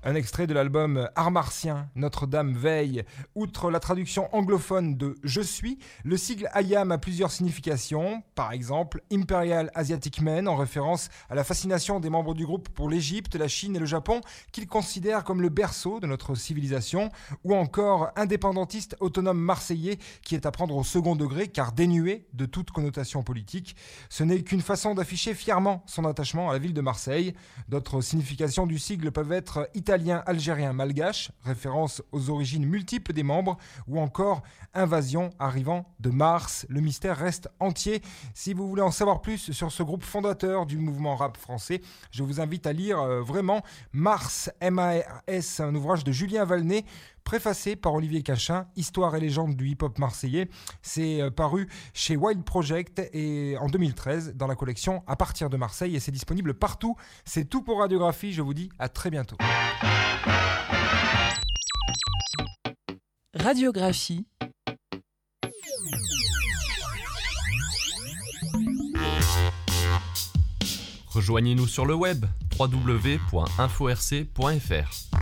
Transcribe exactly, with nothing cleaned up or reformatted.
Un extrait de l'album Art Martien, Notre-Dame veille. Outre la traduction anglophone de Je suis, le sigle I A M a plusieurs significations. Par exemple, Imperial Asiatic Man, en référence à la fascination des membres du groupe pour l'Égypte, la Chine et le Japon, qu'ils considèrent comme le berceau de notre civilisation. Ou encore indépendantiste autonome marseillais, qui est à prendre au second degré car dénué de toute connotation politique. Ce n'est qu'une façon d'afficher fièrement son attachement à la ville de Marseille. D'autres significations du sigle peuvent être italien, algérien, malgache, référence aux origines multiples des membres, ou encore invasion arrivant de Mars. Le mystère reste entier. Si vous voulez en savoir plus sur ce groupe fondateur du mouvement rap français, je vous invite à lire euh, vraiment Mars, M A R S, un ouvrage de Julien Valnet, préfacé par Olivier Cachin, Histoire et légende du hip-hop marseillais. C'est euh, paru chez Wild Project et en deux mille treize dans la collection À partir de Marseille, et c'est disponible partout. C'est tout pour Radiographie, je vous dis à très bientôt. Radiographie. Rejoignez-nous sur le web w w w point info r c point f r.